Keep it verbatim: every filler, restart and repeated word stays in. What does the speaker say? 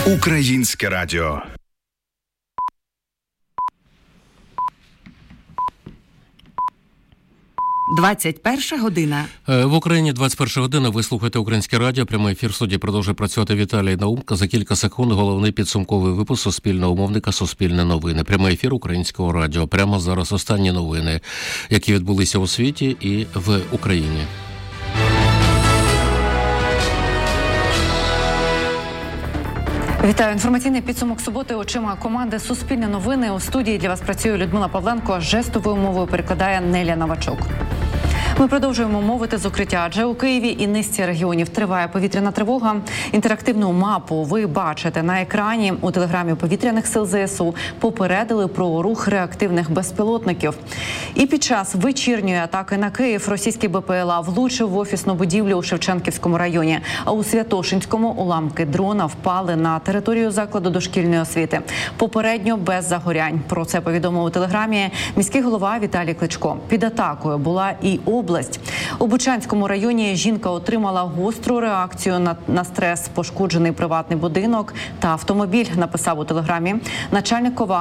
Українське радіо. двадцять перша година. В Україні двадцять перша година. Ви слухаєте Українське радіо. Прямий ефір в студії продовжує працювати Віталій Наумка. За кілька секунд головний підсумковий випуск Суспільного мовника «Суспільне новини». Прямий ефір Українського радіо. Прямо зараз останні новини, які відбулися у світі і в Україні. Вітаю. Інформаційний підсумок суботи очима команди «Суспільне новини». У студії для вас працює Людмила Павленко. Жестовою мовою перекладає Неля Новачок. Ми продовжуємо мовити з укриття, адже у Києві і низці регіонів триває повітряна тривога. Інтерактивну мапу ви бачите на екрані. У телеграмі повітряних сил ЗСУ попередили про рух реактивних безпілотників. І під час вечірньої атаки на Київ російський БПЛА влучив в офісну будівлю у Шевченківському районі, а у Святошинському уламки дрона впали на територію закладу дошкільної освіти. Попередньо без загорянь. Про це повідомив у телеграмі міський голова Віталій Кличко. Під атакою була і область. У Бучанському районі жінка отримала гостру реакцію на, на стрес, пошкоджений приватний будинок та автомобіль, написав у телеграмі начальник ОВА